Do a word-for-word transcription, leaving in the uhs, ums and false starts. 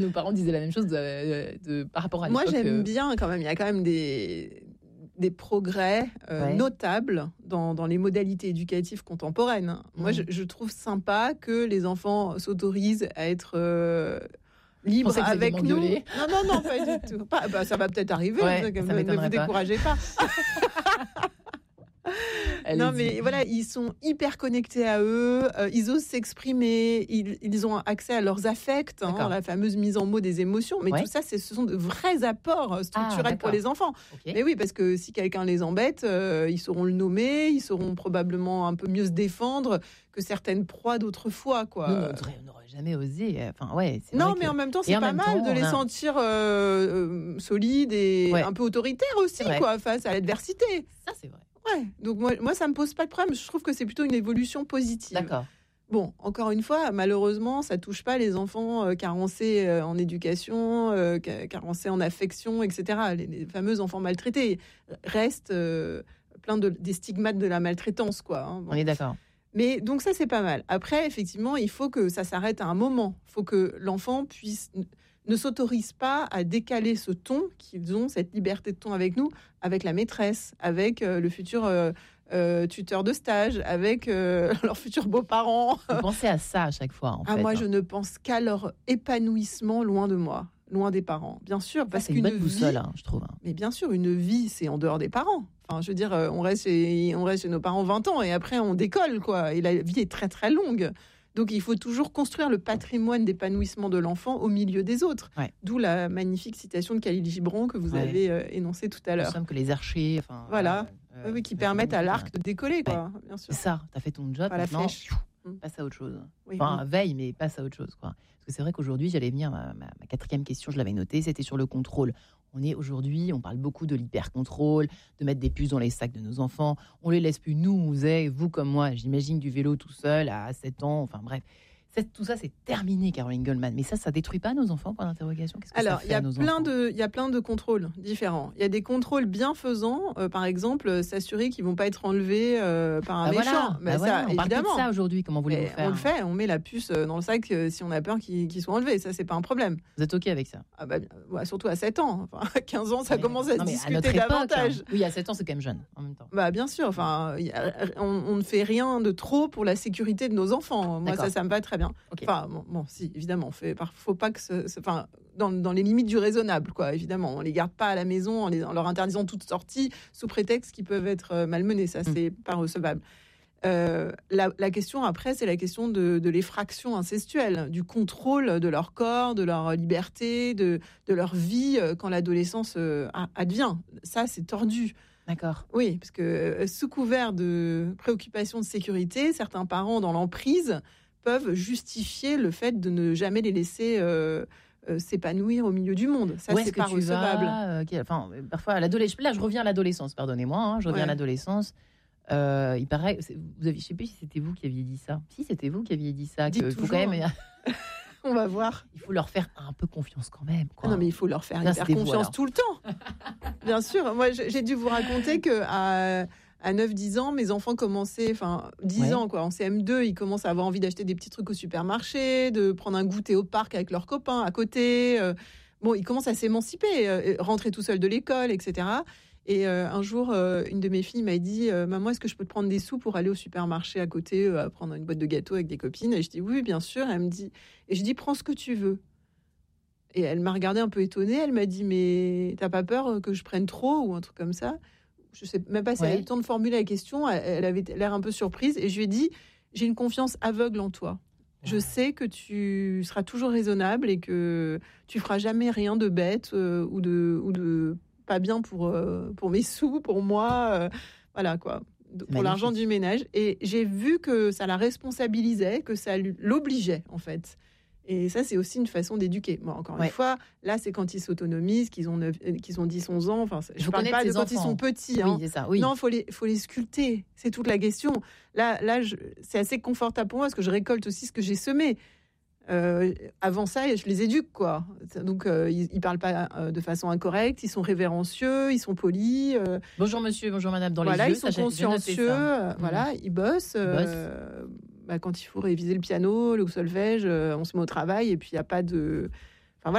Nos parents disaient la même chose de, de, par rapport à Moi, l'époque. j'aime euh... bien quand même. Il y a quand même des, des progrès euh, ouais. notables dans, dans les modalités éducatives contemporaines. Mmh. Moi, je, je trouve sympa que les enfants s'autorisent à être euh, libres avec nous. Non, non, non, pas du tout. Pas, bah, ça va peut-être arriver. Ouais, ne, ne vous découragez pas. Non, mais voilà, ils sont hyper connectés à eux, euh, ils osent s'exprimer, ils, ils ont accès à leurs affects, hein, la fameuse mise en mots des émotions. Mais ouais. tout ça, c'est, ce sont de vrais apports structurels ah, pour les enfants. Okay. Mais oui, parce que si quelqu'un les embête, euh, ils sauront le nommer, ils sauront probablement un peu mieux se défendre que certaines proies d'autrefois, quoi. Nous, on n'aurait jamais osé. Enfin, ouais. C'est non, vrai mais que... en même temps, c'est pas mal temps, de les a... sentir euh, euh, solides et ouais. un peu autoritaires aussi, quoi, face à l'adversité. Ça, c'est vrai. Ouais, donc moi, moi, ça me pose pas de problème. Je trouve que c'est plutôt une évolution positive. D'accord. Bon, encore une fois, malheureusement, ça touche pas les enfants euh, carencés euh, en éducation, euh, carencés en affection, et cetera. Les, les fameux enfants maltraités restent euh, plein de des stigmates de la maltraitance, quoi. Hein. Bon. On est d'accord. Mais donc ça, c'est pas mal. Après, effectivement, il faut que ça s'arrête à un moment. Il faut que l'enfant puisse ne s'autorise pas à décaler ce ton qu'ils ont, cette liberté de ton avec nous, avec la maîtresse, avec euh, le futur euh, euh, tuteur de stage, avec euh, leurs futurs beaux-parents. Vous pensez à ça à chaque fois, en ah, fait. Moi, hein. je ne pense qu'à leur épanouissement loin de moi, loin des parents. Bien sûr, parce ça, c'est qu'une une bonne vie, boussole, hein, je trouve. Mais bien sûr, une vie, c'est en dehors des parents. Enfin, je veux dire, on reste chez, on reste chez nos parents vingt ans et après, on décolle, quoi. Et la vie est très, très longue. Donc, il faut toujours construire le patrimoine d'épanouissement de l'enfant au milieu des autres. Ouais. D'où la magnifique citation de Khalil Gibran que vous ouais. avez euh, énoncée tout à l'heure. Nous sommes que les archers. Enfin, voilà, euh, oui, qui permettent à l'arc de décoller, quoi. Ouais. Bien sûr. C'est ça, tu as fait ton job, enfin, maintenant, la flèche. Passe à autre chose. Oui, enfin, oui. veille, mais passe à autre chose, quoi. Parce que c'est vrai qu'aujourd'hui, j'allais venir, ma, ma, ma quatrième question, je l'avais notée, c'était sur le contrôle. On est aujourd'hui, on parle beaucoup de l'hyper-contrôle, de mettre des puces dans les sacs de nos enfants. On les laisse plus, nous, on faisait, vous comme moi, j'imagine du vélo tout seul à sept ans, enfin bref. C'est, tout ça, c'est terminé, Caroline Goldman. Mais ça, ça détruit pas nos enfants, point d'interrogation. Qu'est-ce que Alors, ça fait il y a à nos plein enfants de, il y a plein de contrôles différents. Il y a des contrôles bienfaisants, euh, par exemple, euh, s'assurer qu'ils vont pas être enlevés euh, par un bah méchant. Voilà, bah bah ça, voilà, on évidemment. parle de ça aujourd'hui. Comment voulez-vous faire? On le fait. On met la puce dans le sac euh, si on a peur qu'ils, qu'ils soient enlevés. Ça, c'est pas un problème. Vous êtes ok avec ça? Ah bah, ouais, surtout à sept ans. Enfin, à quinze ans, ça mais, commence à non, se discuter à époque, davantage. Hein. Oui, à sept ans, c'est quand même jeune en même temps. Bah bien sûr. Enfin, y a, on, on ne fait rien de trop pour la sécurité de nos enfants. Moi, D'accord. ça, ça me va très bien. Okay. Enfin, bon, bon, si, évidemment. On fait, faut pas que ce, ce, enfin, dans, dans les limites du raisonnable, quoi. Évidemment, on les garde pas à la maison en, les, en leur interdisant toute sortie sous prétexte qu'ils peuvent être malmenés. Ça, c'est mmh. pas recevable. Euh, la, la question après, c'est la question de, de l'effraction incestuelle, du contrôle de leur corps, de leur liberté, de, de leur vie quand l'adolescence euh, advient. Ça, c'est tordu. D'accord. Oui, parce que sous couvert de préoccupations de sécurité, certains parents dans l'emprise peuvent justifier le fait de ne jamais les laisser euh, euh, s'épanouir au milieu du monde. Ça, c'est pas recevable. Vas, euh, enfin, parfois, à l'adolescence. Là, je reviens à l'adolescence, pardonnez-moi. Hein, je reviens ouais. à l'adolescence. Euh, il paraît, vous avez, je ne sais plus si c'était vous qui aviez dit ça. Si, c'était vous qui aviez dit ça. Que faut quand même. On va voir. Il faut leur faire un peu confiance quand même. Quoi. Non, mais il faut leur faire, Là, faire confiance vous, tout le temps. Bien sûr. Moi, j'ai dû vous raconter que à, à neuf dix ans, mes enfants commençaient, enfin, dix ouais. ans, quoi. En C M deux, ils commencent à avoir envie d'acheter des petits trucs au supermarché, de prendre un goûter au parc avec leurs copains à côté. Euh, bon, ils commencent à s'émanciper, euh, rentrer tout seuls de l'école, et cetera. Et euh, un jour, euh, une de mes filles m'a dit euh, « Maman, est-ce que je peux te prendre des sous pour aller au supermarché à côté, euh, prendre une boîte de gâteaux avec des copines ?» Et je dis « Oui, bien sûr. » Elle me dit, et je dis « Prends ce que tu veux. » Et elle m'a regardée un peu étonnée. Elle m'a dit « Mais t'as pas peur que je prenne trop ?» ou un truc comme ça. Je sais même pas si ouais. elle a eu le temps de formuler la question. Elle, elle avait l'air un peu surprise. Et je lui ai dit « J'ai une confiance aveugle en toi. Je sais que tu seras toujours raisonnable et que tu feras jamais rien de bête euh, ou de... Ou de pas bien pour, euh, pour mes sous, pour moi, euh, voilà quoi, pour magnifique. L'argent du ménage. Et j'ai vu que ça la responsabilisait, que ça l'obligeait en fait. Et ça, c'est aussi une façon d'éduquer. Bon, encore ouais. une fois, là, c'est quand ils s'autonomisent, qu'ils ont, neuf, qu'ils ont dix onze ans. Enfin, je ne parle pas de quand enfants. Ils sont petits. Hein. Oui, c'est ça, oui. Non, il faut les, faut les sculpter. C'est toute la question. Là, là je, c'est assez confortable pour moi parce que je récolte aussi ce que j'ai semé. Euh, avant ça, je les éduque, quoi. Donc, euh, ils, ils parlent pas euh, de façon incorrecte, ils sont révérencieux, ils sont polis. Euh, bonjour monsieur, bonjour madame, dans voilà, les yeux. Ils sont ça, consciencieux, euh, mmh. voilà, ils bossent. Ils bossent. Euh, bah, quand il faut réviser le piano, le solfège, euh, on se met au travail et puis il n'y a pas de...